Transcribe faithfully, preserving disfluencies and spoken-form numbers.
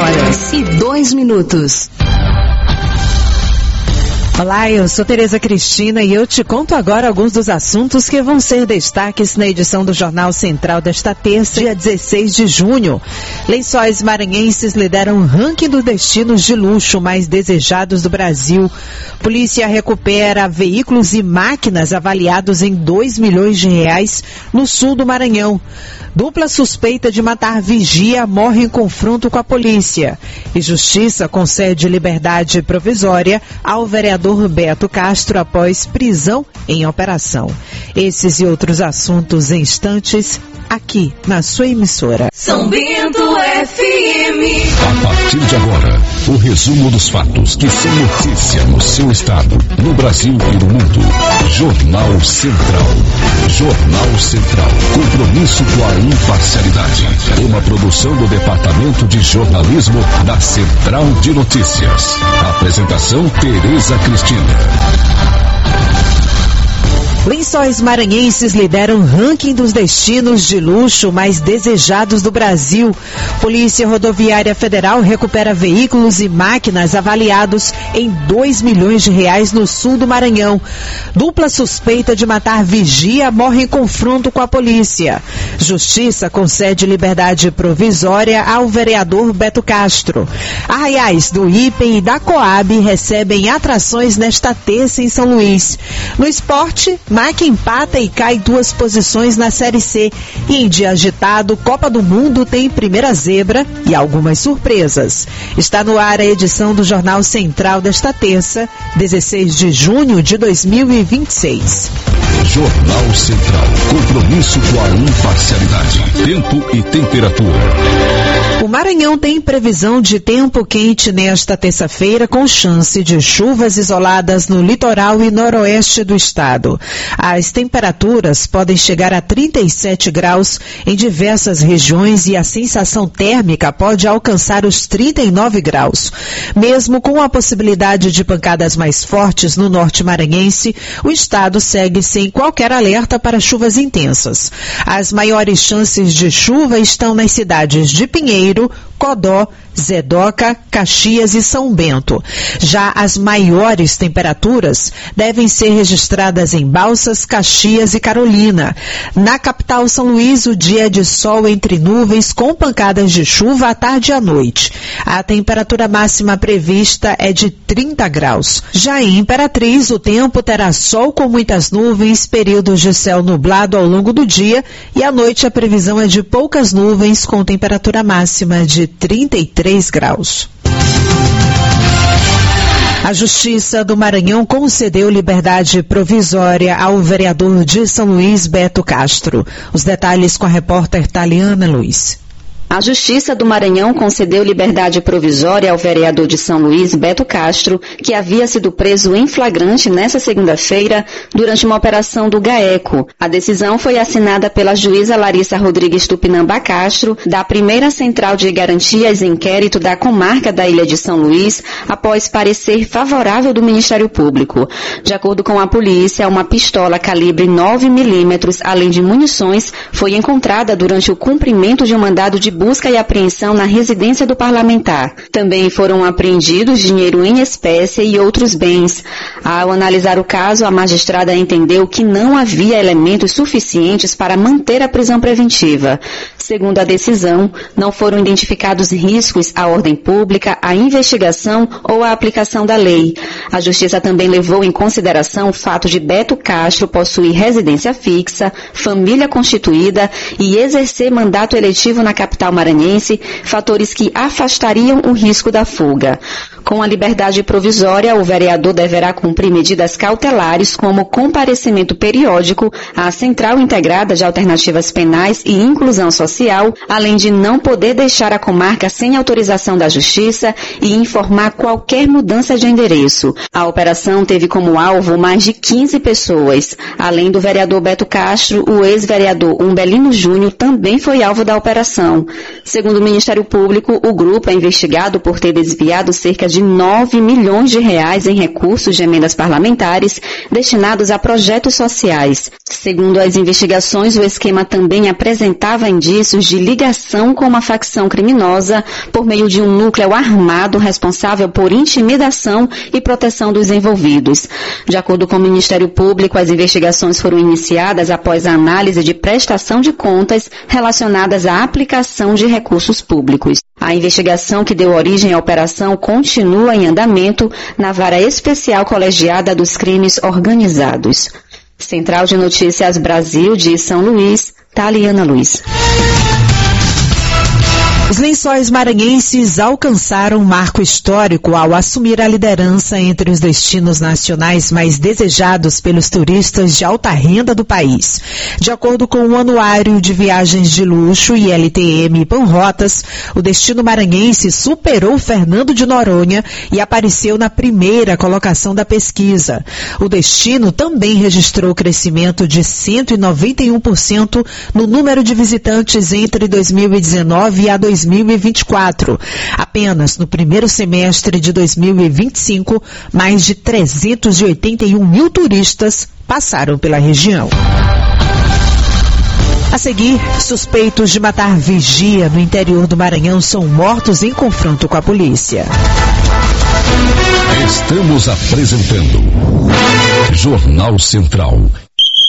horas e dois minutos. Olá, eu sou Tereza Cristina e eu te conto agora alguns dos assuntos que vão ser destaques na edição do Jornal Central desta terça, dia dezesseis de junho. Lençóis maranhenses lideram o ranking dos destinos de luxo mais desejados do Brasil. Polícia recupera veículos e máquinas avaliados em dois milhões de reais no sul do Maranhão. Dupla suspeita de matar vigia morre em confronto com a polícia. E Justiça concede liberdade provisória ao vereador Beto Castro após prisão em operação. Esses e outros assuntos em instantes, aqui na sua emissora. São Bento F M. A partir de agora, o resumo dos fatos que são notícia no seu estado, no Brasil e no mundo. Jornal Central. Jornal Central. Compromisso com a imparcialidade. Uma produção do Departamento de Jornalismo da Central de Notícias. Apresentação Tereza Cristina. Lençóis maranhenses lideram o ranking dos destinos de luxo mais desejados do Brasil. Polícia Rodoviária Federal recupera veículos e máquinas avaliados em dois milhões de reais no sul do Maranhão. Dupla suspeita de matar vigia morre em confronto com a polícia. Justiça concede liberdade provisória ao vereador Beto Castro. Arraiais do I P E e da Coab recebem atrações nesta terça em São Luís. No esporte, Maca empata e cai duas posições na Série C. E em dia agitado, Copa do Mundo tem primeira zebra e algumas surpresas. Está no ar a edição do Jornal Central desta terça, dezesseis de junho de dois mil e vinte e seis. Jornal Central. Compromisso com a imparcialidade. Tempo e temperatura. O Maranhão tem previsão de tempo quente nesta terça-feira, com chance de chuvas isoladas no litoral e noroeste do estado. As temperaturas podem chegar a trinta e sete graus em diversas regiões e a sensação térmica pode alcançar os trinta e nove graus. Mesmo com a possibilidade de pancadas mais fortes no norte maranhense, o estado segue sem qualquer alerta para chuvas intensas. As maiores chances de chuva estão nas cidades de Pinheiro, Codó, Zedoca, Caxias e São Bento. Já as maiores temperaturas devem ser registradas em Balsas, Caxias e Carolina. Na capital São Luís, o dia é de sol entre nuvens com pancadas de chuva à tarde e à noite. A temperatura máxima prevista é de trinta graus. Já em Imperatriz, o tempo terá sol com muitas nuvens, períodos de céu nublado ao longo do dia e à noite a previsão é de poucas nuvens com temperatura máxima de trinta e três graus. A Justiça do Maranhão concedeu liberdade provisória ao vereador de São Luís, Beto Castro. Os detalhes com a repórter Taliana Luiz. A Justiça do Maranhão concedeu liberdade provisória ao vereador de São Luís, Beto Castro, que havia sido preso em flagrante nesta segunda-feira durante uma operação do GAECO. A decisão foi assinada pela juíza Larissa Rodrigues Tupinambá Castro, da primeira Central de Garantias e Inquérito da Comarca da Ilha de São Luís, após parecer favorável do Ministério Público. De acordo com a polícia, uma pistola calibre nove milímetros, além de munições, foi encontrada durante o cumprimento de um mandado de busca e apreensão na residência do parlamentar. Também foram apreendidos dinheiro em espécie e outros bens. Ao analisar o caso, a magistrada entendeu que não havia elementos suficientes para manter a prisão preventiva. Segundo a decisão, não foram identificados riscos à ordem pública, à investigação ou à aplicação da lei. A Justiça também levou em consideração o fato de Beto Castro possuir residência fixa, família constituída e exercer mandato eletivo na capital maranhense, fatores que afastariam o risco da fuga. Com a liberdade provisória, o vereador deverá cumprir medidas cautelares como comparecimento periódico à Central Integrada de Alternativas Penais e Inclusão Social, além de não poder deixar a comarca sem autorização da Justiça e informar qualquer mudança de endereço. A operação teve como alvo mais de quinze pessoas. Além do vereador Beto Castro, o ex-vereador Umbelino Júnior também foi alvo da operação. Segundo o Ministério Público, o grupo é investigado por ter desviado cerca de de nove milhões de reais em recursos de emendas parlamentares destinados a projetos sociais. Segundo as investigações, o esquema também apresentava indícios de ligação com uma facção criminosa por meio de um núcleo armado responsável por intimidação e proteção dos envolvidos. De acordo com o Ministério Público, as investigações foram iniciadas após a análise de prestação de contas relacionadas à aplicação de recursos públicos. A investigação que deu origem à operação continua em andamento na Vara Especial Colegiada dos Crimes Organizados. Central de Notícias Brasil de São Luís, Taliana Luiz. Os Lençóis Maranhenses alcançaram um marco histórico ao assumir a liderança entre os destinos nacionais mais desejados pelos turistas de alta renda do país. De acordo com o Anuário de Viagens de Luxo e L T M Panrotas, o destino maranhense superou Fernando de Noronha e apareceu na primeira colocação da pesquisa. O destino também registrou crescimento de cento e noventa e um por cento no número de visitantes entre dois mil e dezenove e a dois mil e vinte e quatro. Apenas no primeiro semestre de dois mil e vinte e cinco, mais de trezentos e oitenta e um mil turistas passaram pela região. A seguir, suspeitos de matar vigia no interior do Maranhão são mortos em confronto com a polícia. Estamos apresentando Jornal Central.